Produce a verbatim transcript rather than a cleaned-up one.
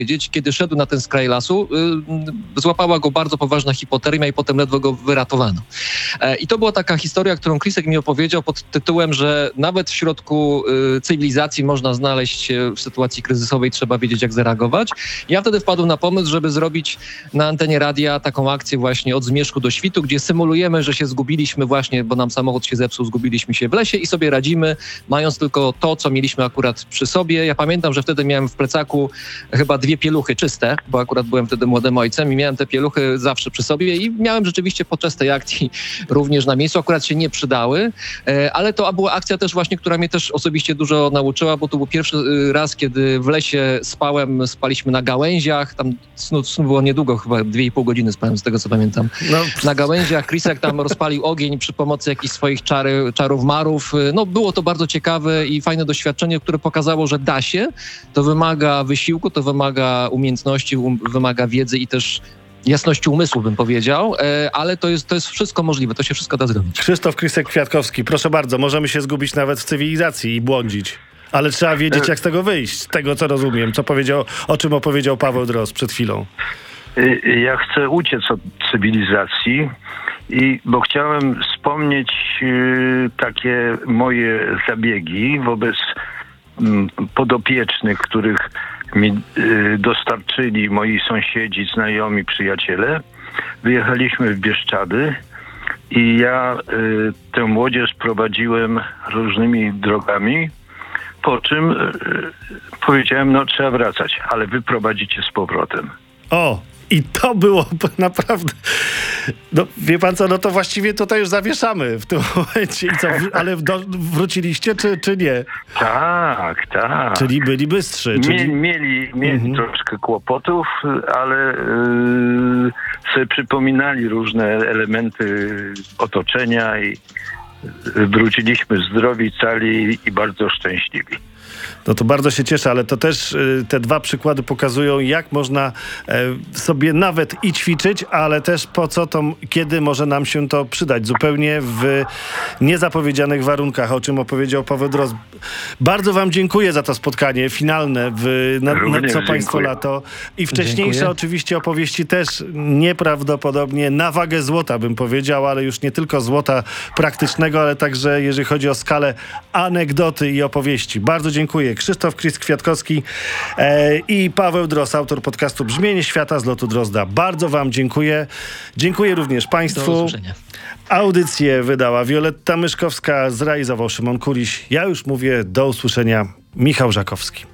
powiedzieć, kiedy szedł na ten skraj lasu, y, złapała go bardzo poważna hipotermia i potem ledwo go wyratowano. E, I to była taka historia, którą Krisek mi opowiedział pod tytułem, że nawet w środku y, cywilizacji można znaleźć się w sytuacji kryzysowej, trzeba wiedzieć, jak zareagować. Ja wtedy wpadłem na pomysł, żeby zrobić na antenie radia taką akcję właśnie od zmierzchu do świtu, gdzie symulujemy, że się zgubiliśmy właśnie, bo nam samochód się zepsuł, zgubiliśmy się w lesie i sobie radzimy, mając tylko to, co mieliśmy akurat przy sobie. Ja pamiętam, że wtedy miałem w plecaku chyba dwie pieluchy czyste, bo akurat byłem wtedy młodym ojcem i miałem te pieluchy zawsze przy sobie i miałem rzeczywiście podczas tej akcji również na miejscu. Akurat się nie przydały, ale to była akcja też właśnie, która mnie też osobiście dużo nauczyła, bo to był pierwszy raz, kiedy w lesie spałem, spaliśmy na gałęziach, tam snu, snu było niedługo, chyba dwie i pół godziny spałem, z tego co pamiętam. No. Na gałęziach Krisek tam rozpalił ogień przy pomocy jakichś swoich czary, czarów marów. No było to bardzo ciekawe i fajne doświadczenie, które pokazało, że da się. To wymaga wysiłku, to wymaga umiejętności, um, wymaga wiedzy i też jasności umysłu, bym powiedział, ale to jest, to jest wszystko możliwe, to się wszystko da zrobić. Krzysztof Krysek-Kwiatkowski, proszę bardzo, możemy się zgubić nawet w cywilizacji i błądzić. Ale trzeba wiedzieć, jak z tego wyjść, z tego, co rozumiem, co powiedział, o czym opowiedział Paweł Drozd przed chwilą. Ja chcę uciec od cywilizacji, i, bo chciałem wspomnieć y, takie moje zabiegi wobec y, podopiecznych, których mi y, dostarczyli moi sąsiedzi, znajomi, przyjaciele. Wyjechaliśmy w Bieszczady i ja y, tę młodzież prowadziłem różnymi drogami, po czym y, powiedziałem, no trzeba wracać, ale wy prowadzicie z powrotem. O! I to było naprawdę... No, wie pan co, no to właściwie tutaj już zawieszamy w tym momencie. I co, ale do, wróciliście, czy, czy nie? Tak, tak. Czyli byli bystrzy. Czyli... Mieli, mieli, mieli mhm. troszkę kłopotów, ale yy, sobie przypominali różne elementy otoczenia i wróciliśmy zdrowi, cali i bardzo szczęśliwi. No to bardzo się cieszę, ale to też y, te dwa przykłady pokazują, jak można y, sobie nawet i ćwiczyć, ale też po co to, kiedy może nam się to przydać. Zupełnie w niezapowiedzianych warunkach, o czym opowiedział Paweł Drozd. Bardzo wam dziękuję za to spotkanie finalne w na, na Co Państwo Lato. I wcześniejsze dziękuję. Oczywiście opowieści też nieprawdopodobnie na wagę złota, bym powiedział, ale już nie tylko złota praktycznego, ale także jeżeli chodzi o skalę anegdoty i opowieści. Bardzo dziękuję. Krzysztof Krys-Kwiatkowski e, i Paweł Drozd, autor podcastu Brzmienie Świata z lotu Drozda. Bardzo wam dziękuję. Dziękuję również państwu. Do usłyszenia. Audycję wydała Wioletta Myszkowska, zrealizował Szymon Kuliś. Ja już mówię do usłyszenia. Michał Żakowski.